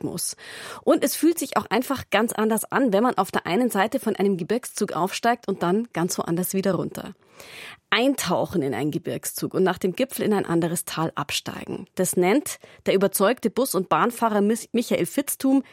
Rhythmus. Und es fühlt sich auch einfach ganz anders an, wenn man auf der einen Seite von einem Gebirgszug aufsteigt und dann ganz woanders wieder runter. Eintauchen in einen Gebirgszug und nach dem Gipfel in ein anderes Tal absteigen. Das nennt der überzeugte Bus- und Bahnfahrer Michael Vitzthum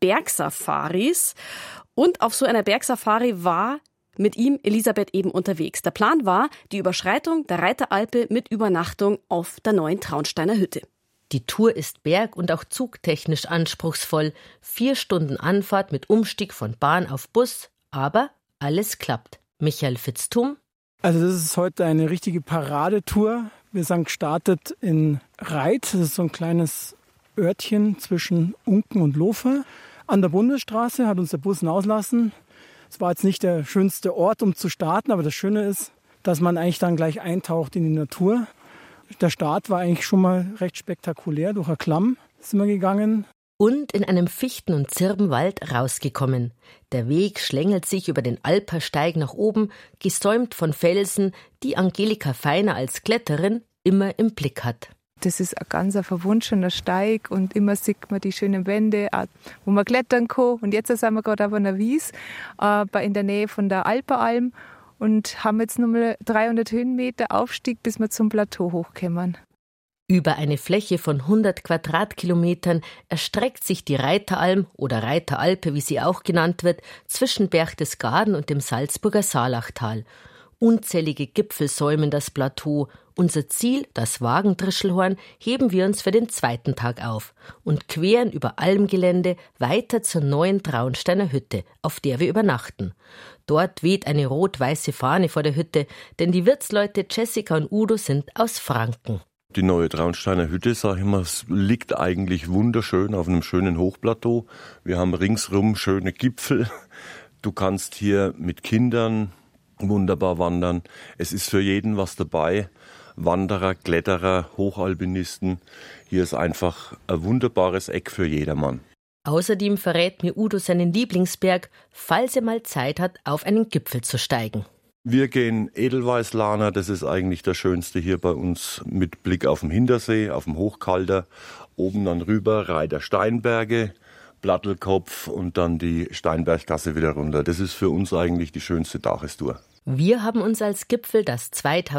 Bergsafaris. Und auf so einer Bergsafari war mit ihm Elisabeth eben unterwegs. Der Plan war die Überschreitung der Reiteralpe mit Übernachtung auf der neuen Traunsteiner Hütte. Die Tour ist berg- und auch zugtechnisch anspruchsvoll. 4 Stunden Anfahrt mit Umstieg von Bahn auf Bus. Aber alles klappt. Michael Vitzthum. Also das ist heute eine richtige Paradetour. Wir sind gestartet in Reit. Das ist so ein kleines Örtchen zwischen Unken und Lofer. An der Bundesstraße hat uns der Bus hinauslassen. Es war jetzt nicht der schönste Ort, um zu starten, aber das Schöne ist, dass man eigentlich dann gleich eintaucht in die Natur. Der Start war eigentlich schon mal recht spektakulär. Durch eine Klamm sind wir gegangen. Und in einem Fichten- und Zirbenwald rausgekommen. Der Weg schlängelt sich über den Alpersteig nach oben, gesäumt von Felsen, die Angelika Feiner als Kletterin immer im Blick hat. Das ist ein ganz verwunschener Steig und immer sieht man die schönen Wände, wo man klettern kann. Und jetzt sind wir gerade auf einer Wies in der Nähe von der Alperalm und haben jetzt nochmal 300 Höhenmeter Aufstieg, bis wir zum Plateau hochkommen. Über eine Fläche von 100 Quadratkilometern erstreckt sich die Reiteralm oder Reiteralpe, wie sie auch genannt wird, zwischen Berchtesgaden und dem Salzburger Saalachtal. Unzählige Gipfel säumen das Plateau. Unser Ziel, das Wagentrischelhorn, heben wir uns für den 2. Tag auf und queren über Almgelände weiter zur neuen Traunsteiner Hütte, auf der wir übernachten. Dort weht eine rot-weiße Fahne vor der Hütte, denn die Wirtsleute Jessica und Udo sind aus Franken. Die neue Traunsteiner Hütte, sag ich mal, liegt eigentlich wunderschön auf einem schönen Hochplateau. Wir haben ringsrum schöne Gipfel. Du kannst hier mit Kindern wunderbar wandern. Es ist für jeden was dabei. Wanderer, Kletterer, Hochalpinisten. Hier ist einfach ein wunderbares Eck für jedermann. Außerdem verrät mir Udo seinen Lieblingsberg, falls er mal Zeit hat, auf einen Gipfel zu steigen. Wir gehen Edelweißlaner, das ist eigentlich der schönste hier bei uns, mit Blick auf den Hintersee, auf den Hochkalter. Oben dann rüber Reiter Steinberge, Plattelkopf und dann die Steinberggasse wieder runter. Das ist für uns eigentlich die schönste Tagestour. Wir haben uns als Gipfel das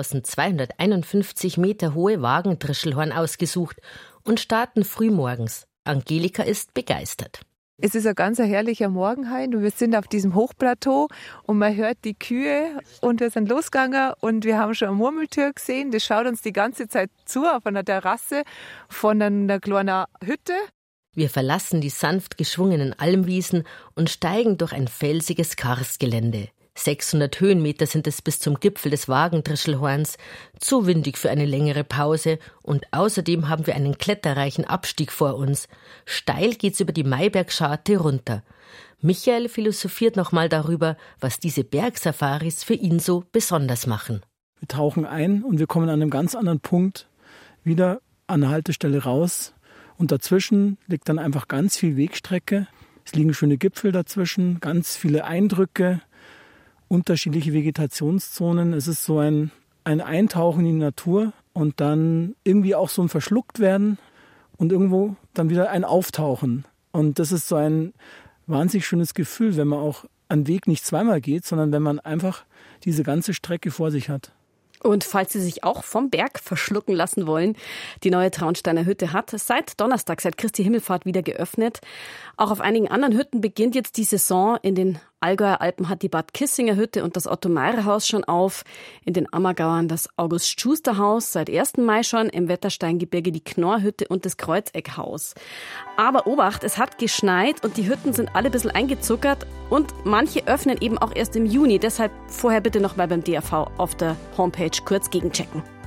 2251 Meter hohe Wagentrischelhorn ausgesucht und starten frühmorgens. Angelika ist begeistert. Es ist ein ganz herrlicher Morgenhain und wir sind auf diesem Hochplateau und man hört die Kühe und wir sind losgegangen und wir haben schon eine Murmeltür gesehen. Das schaut uns die ganze Zeit zu auf einer Terrasse von einer kleinen Hütte. Wir verlassen die sanft geschwungenen Almwiesen und steigen durch ein felsiges Karstgelände. 600 Höhenmeter sind es bis zum Gipfel des Wagentrischelhorns, zu windig für eine längere Pause und außerdem haben wir einen kletterreichen Abstieg vor uns. Steil geht's über die Maibergscharte runter. Michael philosophiert nochmal darüber, was diese Bergsafaris für ihn so besonders machen. Wir tauchen ein und wir kommen an einem ganz anderen Punkt wieder an der Haltestelle raus und dazwischen liegt dann einfach ganz viel Wegstrecke. Es liegen schöne Gipfel dazwischen, ganz viele Eindrücke, unterschiedliche Vegetationszonen. Es ist so ein Eintauchen in die Natur und dann irgendwie auch so ein Verschlucktwerden und irgendwo dann wieder ein Auftauchen. Und das ist so ein wahnsinnig schönes Gefühl, wenn man auch einen Weg nicht zweimal geht, sondern wenn man einfach diese ganze Strecke vor sich hat. Und falls Sie sich auch vom Berg verschlucken lassen wollen, die neue Traunsteiner Hütte hat seit Donnerstag, seit Christi Himmelfahrt wieder geöffnet. Auch auf einigen anderen Hütten beginnt jetzt die Saison. In den Allgäuer Alpen hat die Bad Kissinger Hütte und das Otto-Meyer-Haus schon auf. In den Ammergauern das August-Schuster-Haus, seit 1. Mai schon. Im Wettersteingebirge die Knorr-Hütte und das Kreuzeck-Haus. Aber Obacht, es hat geschneit und die Hütten sind alle ein bisschen eingezuckert. Und manche öffnen eben auch erst im Juni. Deshalb vorher bitte noch mal beim DRV auf der Homepage kurz gegenchecken.